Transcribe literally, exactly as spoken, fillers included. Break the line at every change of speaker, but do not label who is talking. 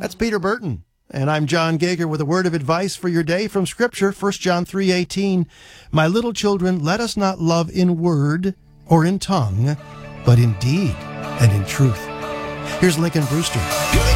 That's Peter Burton. And I'm John Gager with a word of advice for your day from Scripture, First John three eighteen. My little children, let us not love in word or in tongue, but in deed and in truth. Here's Lincoln Brewster.